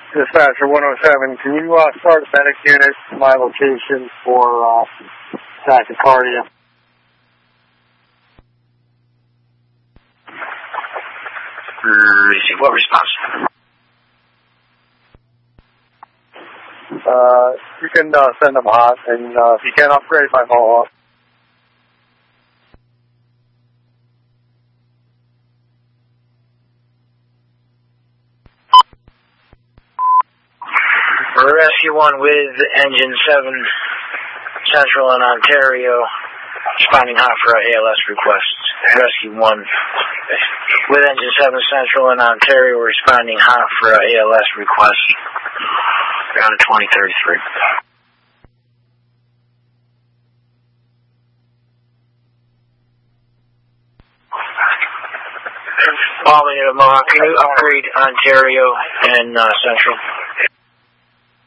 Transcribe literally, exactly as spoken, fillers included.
Dispatcher one oh seven, can you uh, start a medic unit to my location for uh, tachycardia? Receive what response? Uh, you can uh, send them hot, and uh, if you can upgrade my Mohawk. Rescue one with Engine seven, Central in Ontario, responding hot for a ALS request. Rescue one with Engine seven, Central in Ontario, responding hot for a ALS request. Down to twenty thirty-three. All unit of Mohawk, can you upgrade Ontario and uh, Central?